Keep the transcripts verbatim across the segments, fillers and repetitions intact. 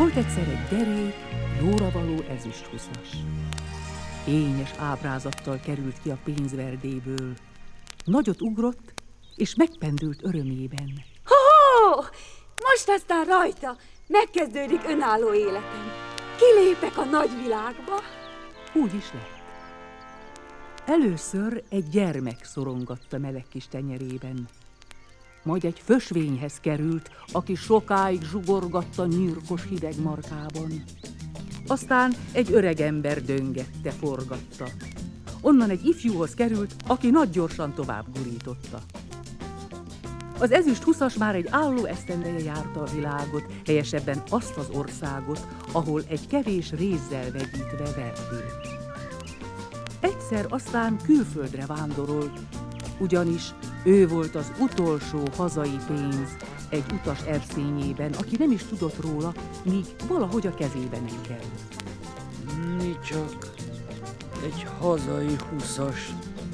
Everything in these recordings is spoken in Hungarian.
Volt egyszer egy derék, jóravaló ezüsthúszas. Fényes ábrázattal került ki a pénzverdéből. Nagyot ugrott, és megpendült örömében. Ho-ho! Most aztán rajta megkezdődik önálló életem. Kilépek a nagyvilágba. Úgy is lett. Először egy gyermek szorongatta meleg kis tenyerében. Majd egy fösvényhez került, aki sokáig zsugorgatta nyírkos hideg markában. Aztán egy öreg ember döngette, forgatta. Onnan egy ifjúhoz került, aki nagy gyorsan tovább gurította. Az ezüsthúszas már egy álló esztendeje járta a világot, helyesebben azt az országot, ahol egy kevés rézzel vegyítve verdő. Egyszer aztán külföldre vándorolt, ugyanis ő volt az utolsó hazai pénz egy utas erszényében, aki nem is tudott róla, míg valahogy a kezébe nem került. Mi csak egy hazai húszas.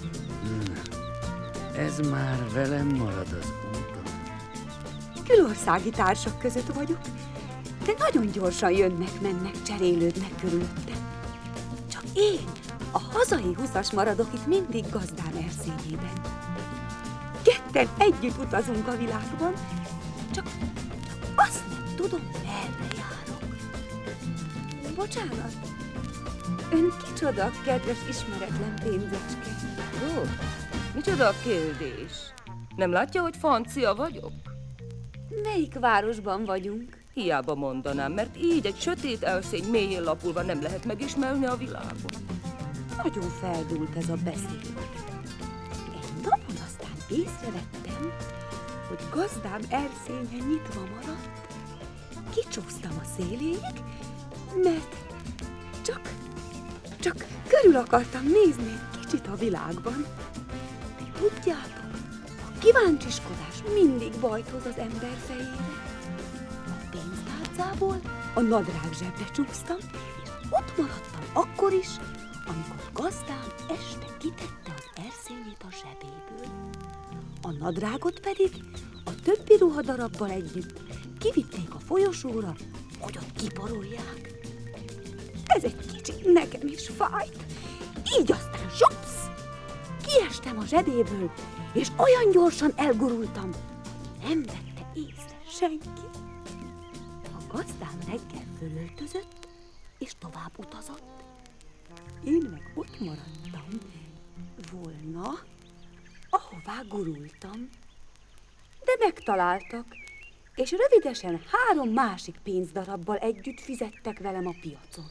Ez már velem marad az úton. Külországi társak között vagyok, de nagyon gyorsan jönnek-mennek, cserélődnek körülöttem. Csak én, a hazai húszas maradok itt mindig gazdám erszényében. Ketten együtt utazunk a világban, csak, csak azt nem tudom, merre járok. Bocsánat, ön kicsoda, kedves ismeretlen pénzecske? Ó, micsoda kérdés? Nem látja, hogy francia vagyok? Melyik városban vagyunk? Hiába mondanám, mert így egy sötét elszény mélyén lapulva nem lehet megismerni a világot. Nagyon feldúlt ez a beszéd. Egy napon aztán észrevettem, hogy gazdám erszénye nyitva maradt. Kicsúsztam a széléig, mert csak, csak körül akartam nézni egy kicsit a világban. Tudjátok, a kíváncsiskodás mindig bajt hoz az ember fejére. A pénztárcából a nadrág zsebbe csúsztam, és ott maradtam akkor is, amikor gazdám este kitette az erszényét a zsebéből. A nadrágot pedig a többi ruhadarabbal együtt kivitték a folyosóra, hogy ott kiporolják. Ez egy kicsit nekem is fájt. Így aztán zsopsz! Kiestem a zsebéből, és olyan gyorsan elgurultam, nem vette észre senki. A gazdám reggel fölöltözött, és tovább utazott. Én meg ott maradtam volna, ahová gurultam. De megtaláltak, és rövidesen három másik pénzdarabbal együtt fizettek velem a piacon.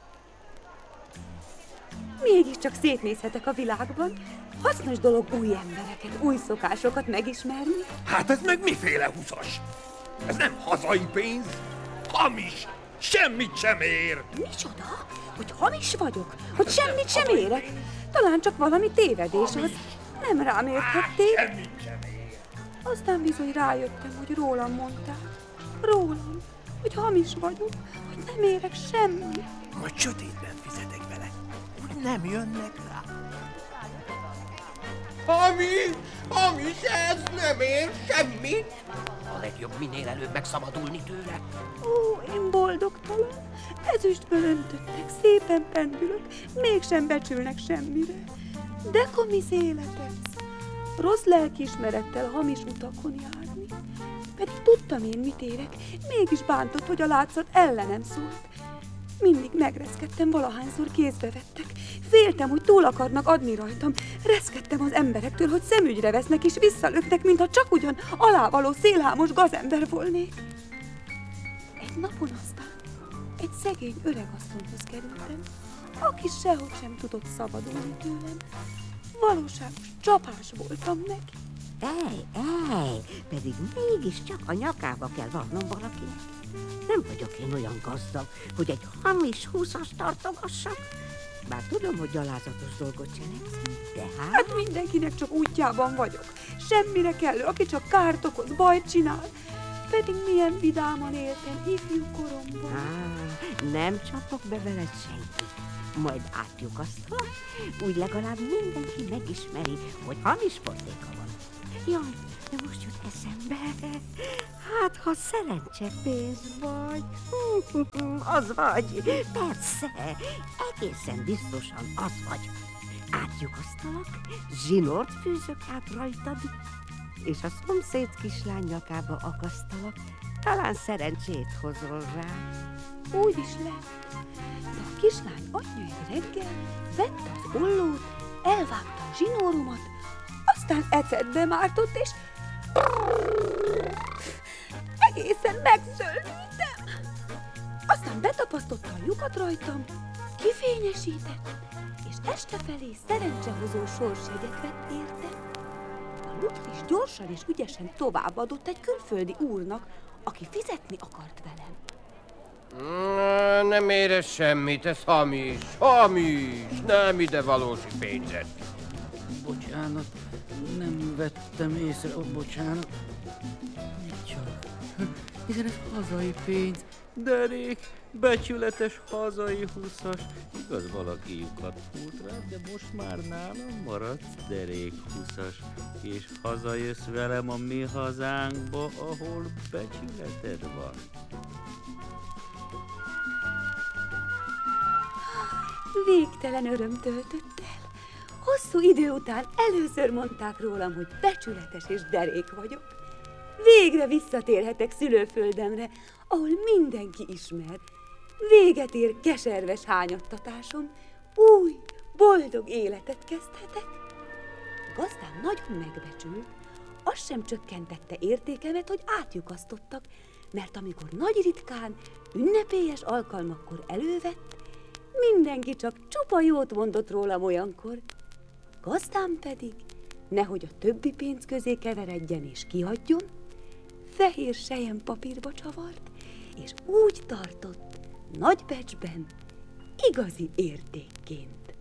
Mégiscsak szétnézhetek a világban. Hasznos dolog új embereket, új szokásokat megismerni. Hát ez meg miféle húszas? Ez nem hazai pénz, hamis, semmit sem ér. Micsoda? Hogy hamis vagyok? Hogy semmit sem érek? Talán csak valami tévedés az. Nem rám érthették. Semmit sem ér. Aztán bizony rájöttem, hogy rólam mondták. Rólam, hogy hamis vagyok, hogy nem érek semmit. Majd sötétben fizetek vele, hogy nem jönnek rá. Hamis, hamis, ez nem ér semmit. A legjobb minél előbb megszabadulni tőle. Ó, én boldogtalan. Ezüstből öntöttek, szépen pendülök, mégsem becsülnek semmire. De komisz élet ez. Rossz lelkiismerettel hamis utakon járni. Pedig tudtam én, mit érek, mégis bántott, hogy a látszat ellenem szólt. Mindig megreszkedtem, valahányszor kézbe vettek. Féltem, hogy túl akarnak adni rajtam. Reszkedtem az emberektől, hogy szemügyre vesznek és visszalöknek, mintha csak ugyan alávaló szélhámos gazember volnék. Egy napon aztán egy szegény öregasszonyhoz kerültem, aki sehogy sem tudott szabadulni tőlem. Valóságos csapás voltam neki. Ej, ej, pedig mégiscsak a nyakába kell varnom valakinek. Nem vagyok én olyan gazdag, hogy egy hamis húszast tartogassak. Bár tudom, hogy gyalázatos dolgot cselekszem, de hát... Hát mindenkinek csak útjában vagyok. Semmire kellő, aki csak kárt okoz, bajt csinál. Pedig milyen vidáman éltem ifjú koromban. Á, nem csapok be veled senkit. Majd átlyukasztva, úgy legalább mindenki megismeri, hogy hamis portéka van. Jaj, de most jut eszembe. Hát, ha szerencsepénz vagy. Az vagy. Persze. Egészen biztosan az vagy. Átlyukasztalak, zsinort fűzök át rajtad, és a szomszéd kislány nyakába akasztalak. Talán szerencsét hozol rá. Úgy is lehet. De a kislány anyja egy reggel vette az ollót, elvágta a zsinóromat, aztán ecetbe mártott, és egészen megszöldültem. Aztán betapasztotta a lyukat rajtam, kifényesített, és este felé szerencsehozó sorsjegyet vett érte. A lutlis gyorsan és ügyesen továbbadott egy külföldi úrnak, aki fizetni akart velem. Nem ér ez semmit, ez hamis, hamis, nem ide valósi pénzed. Bocsánat, nem vettem észre, ó, bocsánat. Mit csak? Hiszen ez hazai pénz. Derék, becsületes hazai huszas. Igaz, valaki lyukat fúrt rá, de most már nálam maradsz, derék huszas. És hazajössz velem a mi hazánkba, ahol becsületed van. Végtelen öröm töltött el. Hosszú idő után először mondták rólam, hogy becsületes és derék vagyok. Végre visszatérhetek szülőföldemre, ahol mindenki ismer. Véget ér keserves hányattatásom, új, boldog életet kezdhetek. Gazdám nagyon megbecsült, az sem csökkentette értékemet, hogy átlyukasztottak, mert amikor nagy ritkán, ünnepélyes alkalmakkor elővett, mindenki csak csupa jót mondott rólam olyankor. Gazdám pedig, nehogy a többi pénz közé keveredjen és kihagyjon, fehér selyem papírba csavart, és úgy tartott, nagy becsben, igazi értékként.